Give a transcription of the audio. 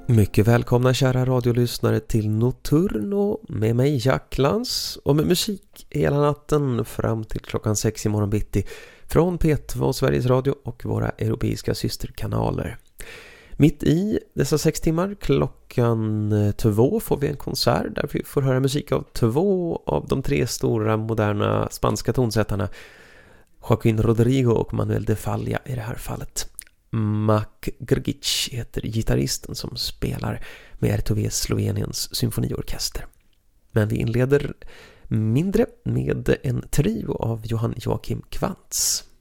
Mycket välkomna kära radiolyssnare till Nocturno med mig Jack Lantz och med musik hela natten fram till klockan 6 i morgon bitti från P2 Sveriges Radio och våra europeiska systerkanaler. Mitt i dessa 6 timmar klockan 2 får vi en konsert där vi får höra musik av 2 av de 3 stora moderna spanska tonsättarna, Joaquín Rodrigo och Manuel de Falla i det här fallet. Mac Grgic heter gitarristen som spelar med RTV:s Sloveniens symfoniorkester. Men vi inleder mindre med en trio av Johann Joachim Quantz.